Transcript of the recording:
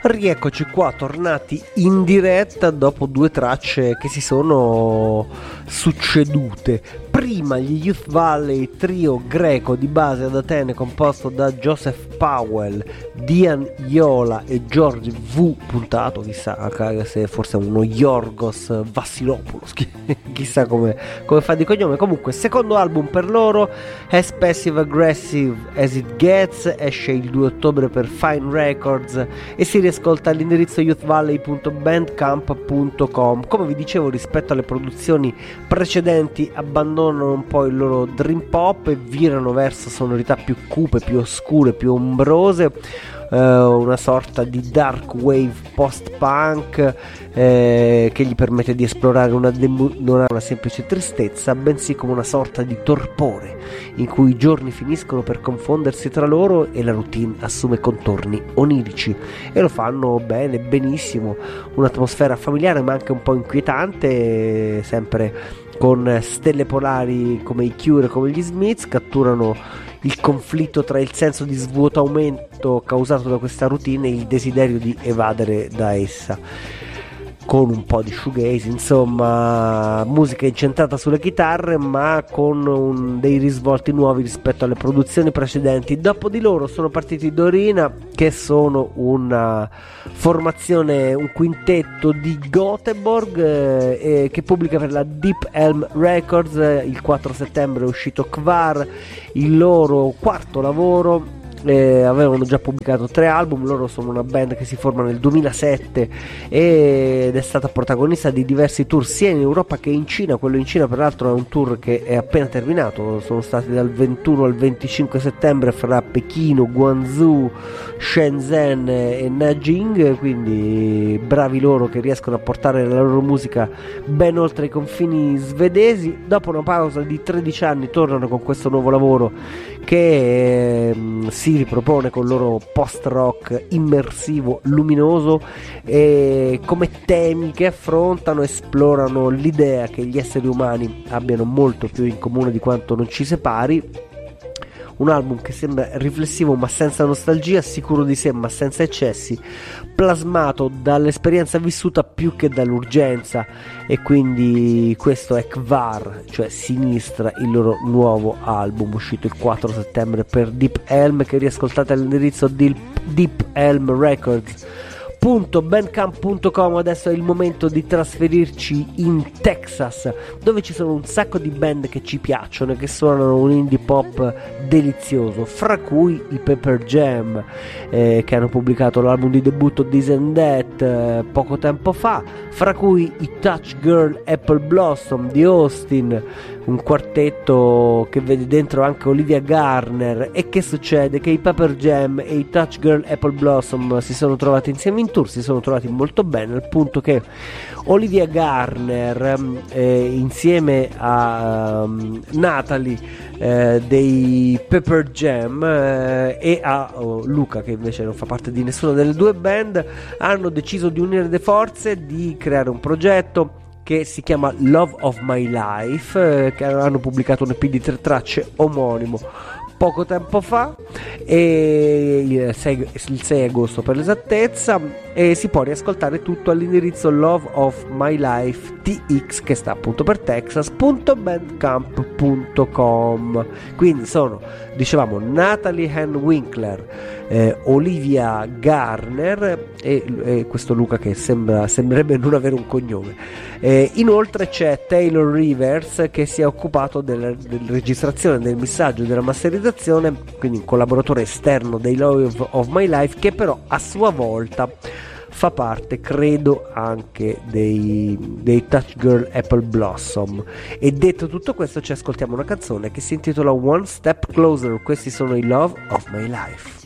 Rieccoci qua, tornati in diretta dopo due tracce che si sono succedute. Prima gli Youth Valley, trio greco di base ad Atene composto da Joseph Powell, Dian Iola e George V. Puntato, chissà se forse è uno Yorgos Vassilopoulos, chissà come fa di cognome. Comunque, secondo album per loro, As Passive Aggressive As It Gets, esce il 2 ottobre per Fine Records e si riascolta all'indirizzo youthvalley.bandcamp.com. Come vi dicevo, rispetto alle produzioni precedenti abbandonano un po' il loro dream pop e virano verso sonorità più cupe, più oscure, più ombrose, una sorta di dark wave post-punk che gli permette di esplorare non una semplice tristezza, bensì come una sorta di torpore in cui i giorni finiscono per confondersi tra loro e la routine assume contorni onirici, e lo fanno bene, benissimo. Un'atmosfera familiare ma anche un po' inquietante, sempre con stelle polari come i Cure e come gli Smiths. Catturano il conflitto tra il senso di svuotamento causato da questa routine e il desiderio di evadere da essa, con un po' di shoegaze, insomma musica incentrata sulle chitarre ma con dei risvolti nuovi rispetto alle produzioni precedenti. Dopo di loro sono partiti Dorina, che sono una formazione, un quintetto di Göteborg che pubblica per la Deep Elm Records. Il 4 settembre è uscito Kvar, il loro quarto lavoro. Avevano già pubblicato 3 album. Loro sono una band che si forma nel 2007 ed è stata protagonista di diversi tour sia in Europa che in Cina. Quello in Cina peraltro è un tour che è appena terminato, sono stati dal 21 al 25 settembre fra Pechino, Guangzhou, Shenzhen e Nanjing, quindi bravi loro che riescono a portare la loro musica ben oltre i confini svedesi. Dopo una pausa di 13 anni tornano con questo nuovo lavoro che si ripropone con il loro post-rock immersivo, luminoso, e come temi che affrontano esplorano l'idea che gli esseri umani abbiano molto più in comune di quanto non ci separi. Un album che sembra riflessivo ma senza nostalgia, sicuro di sé ma senza eccessi, plasmato dall'esperienza vissuta più che dall'urgenza. E quindi questo è Kvar, cioè Sinistra, il loro nuovo album uscito il 4 settembre per Deep Elm, che riascoltate all'indirizzo di Deep Elm Records. Bandcamp.com. Adesso è il momento di trasferirci in Texas, dove ci sono un sacco di band che ci piacciono e che suonano un indie pop delizioso, fra cui i Pepper Jam, che hanno pubblicato l'album di debutto This and That poco tempo fa, fra cui i Touch Girl Apple Blossom di Austin, un quartetto che vede dentro anche Olivia Garner. E che succede? Che i Pepper Jam e i Touch Girl Apple Blossom si sono trovati insieme in tour, si sono trovati molto bene, al punto che Olivia Garner insieme a Natalie dei Pepper Jam e a Luca, che invece non fa parte di nessuna delle due band, hanno deciso di unire le forze, di creare un progetto che si chiama Love of My Life, che hanno pubblicato un EP di 3 tracce omonimo poco tempo fa, e il 6 agosto per l'esattezza, e si può riascoltare tutto all'indirizzo Love of My Life TX, che sta appunto per Texas.bandcamp.com. Quindi sono, dicevamo, Natalie Ann Winkler, Olivia Garner e questo Luca che sembrerebbe non avere un cognome. Inoltre c'è Taylor Rivers, che si è occupato della registrazione, del missaggio e della masterizzazione, quindi un collaboratore esterno dei Love of My Life, che però a sua volta fa parte, credo, anche dei Touch Girl Apple Blossom. E detto tutto questo, ci ascoltiamo una canzone che si intitola One Step Closer. Questi sono i Love of My Life.